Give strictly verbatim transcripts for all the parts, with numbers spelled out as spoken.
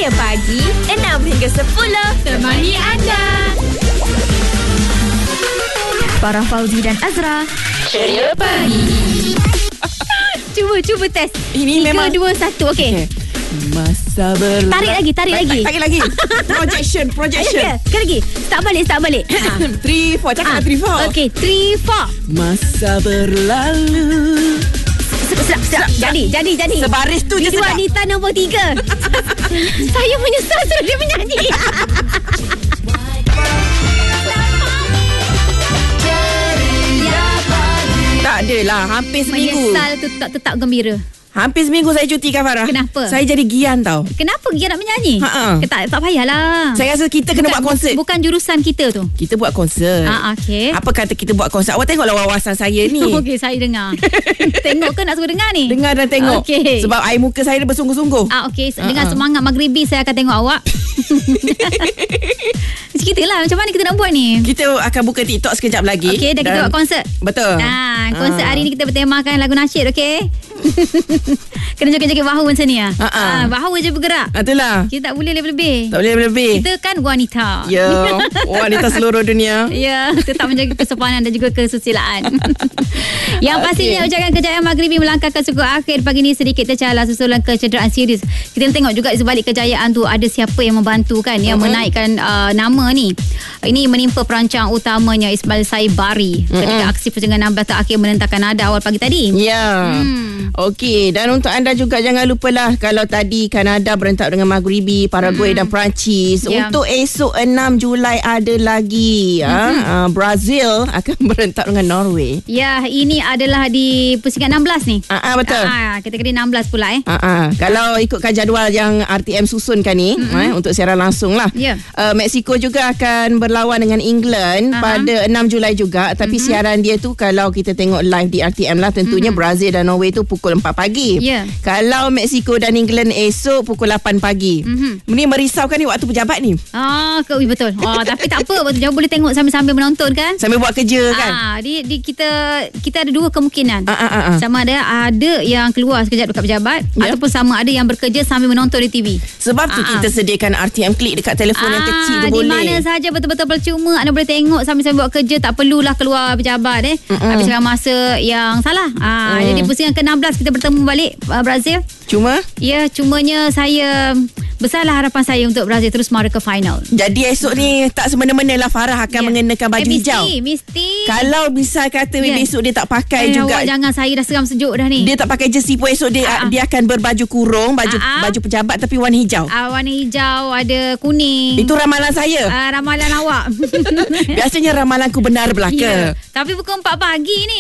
Ceria Pagi enam hingga sepuluh. Temani anda. Farah, Fauzi dan Azra. Ceria Pagi. Cuba, cuba test. Ini memang tiga, dua, satu. Okey. Okay. Masa berlalu. Tarik lagi, tarik lagi. Tarik lagi. Projection, projection. Ayuh, sekali lagi. Start balik, start balik. three, four. Cakap three, four. Okey, three, four. Masa berlalu. Sedap, sedap. Jadi, jadi, jadi. Sebaris tu je Video sedap. wanita nombor tiga. Saya menyesal suruh dia menyanyi. Tak adalah. Hampir seminggu. Menyesal tu tetap, tetap gembira. Hampir seminggu saya cuti kan, Farah. Kenapa? Saya jadi gian tau. Kenapa dia nak menyanyi? Ha-ha. Tak, tak payahlah. Saya rasa kita kena bukan, buat konsert. Bukan jurusan kita tu. Kita buat konsert. Ah, okey. Apa kata kita buat konsert? Awak tengoklah wawasan saya ni. Okey, saya dengar. Tengok ke nak suruh dengar ni? Dengar dan tengok. Okey. Sebab air muka saya dia bersungguh-sungguh. Ah, okey. Ah, Dengan ah. semangat maghribi saya akan tengok awak. Cerita lah macam mana kita nak buat ni. Kita akan buka TikTok sekejap lagi. Okey, dah kita buat konsert. Betul. Ah, konsert Ah. hari ni kita bertemakan lagu nasyid, okey? Kena joget-joget bahu macam ni ah. Ah, ah. Ah, bahu je bergerak. Ah, itulah. Kita tak boleh lebih-lebih. Tak boleh lebih. Kita kan wanita. Ya, wanita seluruh dunia. Ya, tetap menjaga kesopanan dan juga kesusilaan. Yang pastinya Okey. ucapan kejayaan maghribi melangkahkan suku akhir pagi ni sedikit tercalar susulan kecederaan serius. Kita tengok juga di sebalik kejayaan tu ada siapa yang membantu kan, yang Mm-mm. menaikkan uh, nama ni. Ini menimpa perancang utamanya Ismail Saibari ketika aksi perjalanan enam belas terakhir menentangkan nada awal pagi tadi. Ya. Hmm. Okey, dan untuk anda juga jangan lupalah kalau tadi Kanada berentak dengan Maghribi, Paraguay Hmm. dan Perancis. Ya. Untuk esok enam Julai ada lagi ah uh, Brazil akan berentak dengan Norway. Ya, ini adalah di pusingan enam belas ni. Ah, ah betul. Ah, kategori enam belas pula eh. Ah, ah. Kalau ikutkan jadual yang R T M susunkan ni eh, untuk siaran langsung lah. Ya. Uh, Mexico juga akan berlawan dengan England Aha. pada enam Julai juga. Tapi Mhm. siaran dia tu kalau kita tengok live di R T M lah, tentunya Mhm. Brazil dan Norway tu pukul empat pagi. Ya. Kalau Mexico dan England esok pukul lapan pagi. Mhm. Ini merisaukan ni waktu pejabat ni. Ah, ke ui, betul. Oh, tapi tak apa, waktu jauh boleh tengok sambil-sambil menonton kan? Sambil buat kerja kan. Ah, di, di kita kita ada dua kemungkinan. Ah, ah, ah, ah. Sama ada ada yang keluar sekejap dekat pejabat Ya. ataupun sama ada yang bekerja sambil menonton di T V. Sebab tu Ah, kita sediakan R T M Click dekat telefon yang kecil tu di boleh. mana saja betul-betul percuma anda boleh tengok sambil-sambil buat kerja, tak perlulah keluar pejabat eh. Mm-mm. Habiskan masa yang salah. Ah, Mm. jadi pusingan ke enam belas kita bertemu balik uh, Brazil. Cuma Ya, cumanya saya besarlah harapan saya untuk Brazil terus mara ke final. jadi esok ni tak semena-mena lah Farah akan Ya. mengenakan baju eh, mesti, hijau. Mesti. Kalau misal kata Ya. besok dia tak pakai eh, juga, awak jangan, saya dah seram sejuk dah ni. dia tak pakai jersey pun esok dia Ah, ah. dia akan berbaju kurung, baju Ah, ah. baju pejabat tapi warna hijau. Ah, warna hijau, ada kuning. Itu ramalan saya. Ah, ramalan awak. Biasanya ramalanku benar belaka. Ya. Tapi pukul empat pagi ni.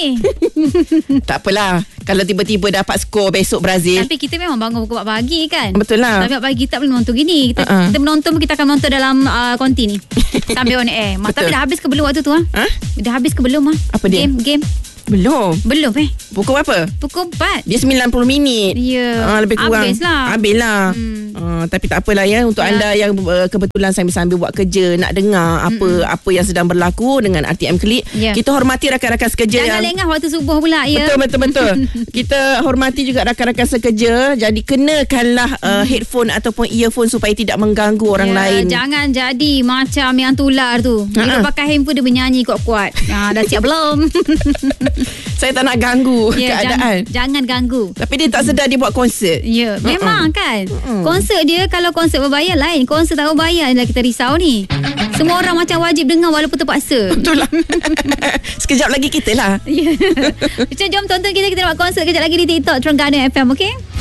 Tak apalah kalau tiba-tiba dapat skor besok Brazil. Tapi kita memang bangun pukul empat pagi kan. Betul lah. Tapi empat pagi kita tak boleh menonton gini. Kita, Uh-uh. kita menonton pun kita akan menonton dalam uh, konti ni. Sambil on air. Mak, Betul. tapi dah habis ke belum waktu tu? Ha? Ha? Dah habis ke belum? Ha? Apa dia? Game, game. Belum. Belum eh. Pukul berapa? Pukul empat. Dia sembilan puluh minit. Ya. Ah, lebih kurang. Habis lah. Habis lah. Hmm. Ah, tapi tak apalah ya. Untuk Ya. anda yang uh, kebetulan sambil-sambil buat kerja, nak dengar apa Mm-mm. apa yang sedang berlaku dengan R T M Click, Ya. kita hormati rakan-rakan sekerja Jangan yang lengah waktu subuh pula ya. Betul betul betul. Kita hormati juga rakan-rakan sekerja. Jadi kenakanlah uh, headphone ataupun earphone supaya tidak mengganggu orang ya, lain. Jangan jadi macam yang tular tu. Dia Ha-ha. pakai handphone dia menyanyi kuat-kuat. Ha, dah siap belum? Saya tak nak ganggu Ya, keadaan. jangan, jangan ganggu. Tapi dia tak sedar dia buat konsert. Ya, memang kan. Mm-mm. Konsert dia, kalau konsert berbayar lain. Konsert tak berbayar adalah kita risau ni. Semua orang macam wajib dengar walaupun terpaksa. Betul lah. Sekejap lagi kita lah. Ya. Macam jom tonton kita, kita nak buat konsert kejap lagi di TikTok Terengganu F M, okey?